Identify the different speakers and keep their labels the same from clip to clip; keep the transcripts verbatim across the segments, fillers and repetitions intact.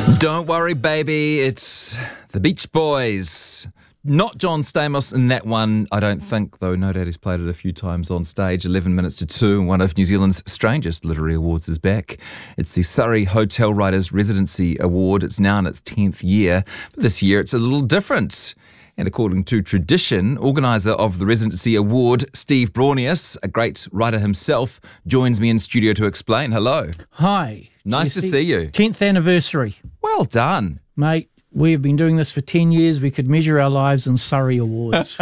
Speaker 1: Don't worry, baby, it's the Beach Boys. Not John Stamos in that one, I don't think, though no doubt he's played it a few times on stage. eleven minutes to two, and one of New Zealand's strangest literary awards is back. It's the Surrey Hotel Writers Residency Award. It's now in its tenth year, but this year it's a little different. And according to tradition, organiser of the Residency Award, Steve Braunias, a great writer himself, joins me in studio to explain. Hello.
Speaker 2: Hi.
Speaker 1: Nice to see you.
Speaker 2: tenth anniversary.
Speaker 1: Well done.
Speaker 2: Mate, we have been doing this for ten years. We could measure our lives in Surrey Awards.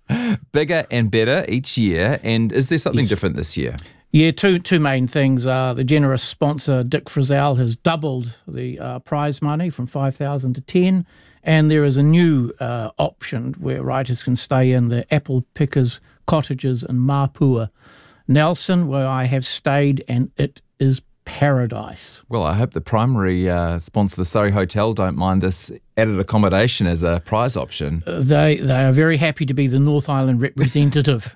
Speaker 1: Bigger and better each year. And is there something yes. different this year?
Speaker 2: Yeah, two two main things. Uh, the generous sponsor, Dick Frizzell, has doubled the uh, prize money from five thousand to ten. And there is a new uh, option where writers can stay in the Apple Pickers cottages in Mapua, Nelson, where I have stayed, and it is paradise.
Speaker 1: Well, I hope the primary uh, sponsor, the Surrey Hotel, don't mind this added accommodation as a prize option.
Speaker 2: Uh, they they are very happy to be the North Island representative.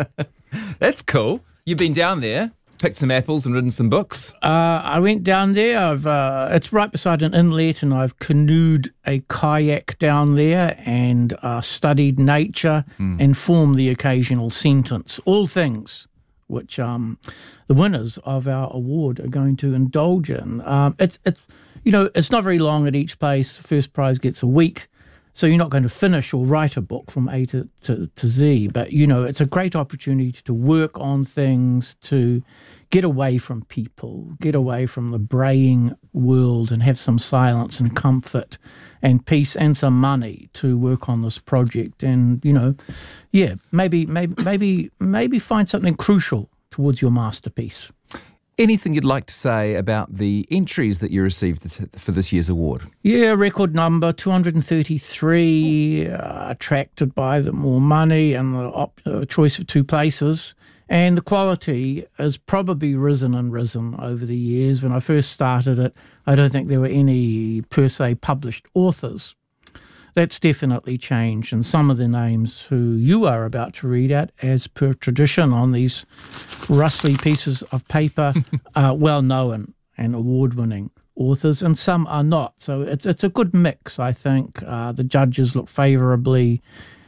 Speaker 1: That's cool. You've been down there, picked some apples and written some books.
Speaker 2: Uh, I went down there. I've uh, it's right beside an inlet, and I've canoed a kayak down there and uh, studied nature mm. and formed the occasional sentence. All things which um, the winners of our award are going to indulge in. Um, it's it's you know it's not very long at each place. First prize gets a week. So you're not going to finish or write a book from A to, to, to Z, but, you know, it's a great opportunity to work on things, to get away from people, get away from the braying world and have some silence and comfort and peace and some money to work on this project. And, you know, yeah, maybe, maybe, maybe, maybe find something crucial towards your masterpiece.
Speaker 1: Anything you'd like to say about the entries that you received for this year's award? Yeah,
Speaker 2: record number, two hundred thirty-three, uh, attracted by the more money and the op- uh, choice of two places. And the quality has probably risen and risen over the years. When I first started it, I don't think there were any, per se, published authors. That's definitely changed, and some of the names who you are about to read out, as per tradition on these rustly pieces of paper, are well-known and award-winning authors, and some are not. So it's it's a good mix, I think. Uh, the judges look favourably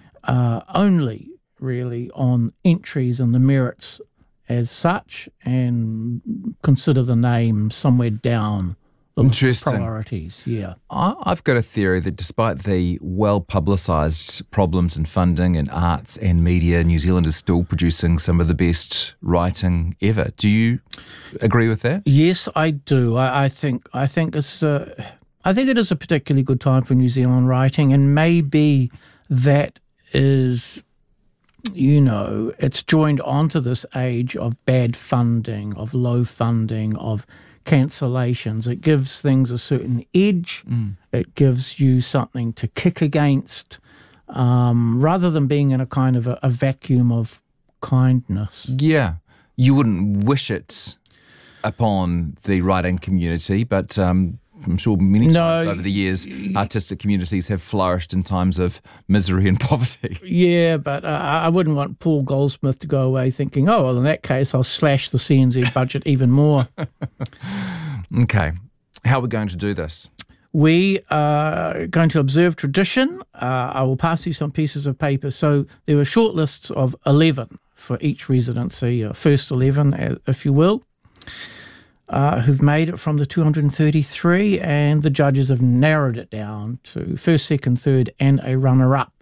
Speaker 2: uh, only, really, on entries and the merits as such, and consider the name somewhere down
Speaker 1: Interesting.
Speaker 2: Priorities, yeah.
Speaker 1: I've got a theory that despite the well-publicised problems in funding in arts and media, New Zealand is still producing some of the best writing ever. Do you agree with that?
Speaker 2: Yes, I do. I, I think I think it's a, I think it is a particularly good time for New Zealand writing, and maybe that is, you know, it's joined onto this age of bad funding, of low funding, of cancellations. It gives things a certain edge. Mm. It gives you something to kick against, um, rather than being in a kind of a, a vacuum of kindness.
Speaker 1: Yeah. You wouldn't wish it upon the writing community, but um, I'm sure many times no, over the years, artistic communities have flourished in times of misery and poverty.
Speaker 2: Yeah, but uh, I wouldn't want Paul Goldsmith to go away thinking, oh, well, in that case, I'll slash the C N Z budget even more.
Speaker 1: Okay. How are we going to do this?
Speaker 2: We are going to observe tradition. Uh, I will pass you some pieces of paper. So there were short lists of eleven for each residency, uh, first eleven, if you will. Uh, who've made it from the two hundred thirty-three, and the judges have narrowed it down to first, second, third, and a runner-up.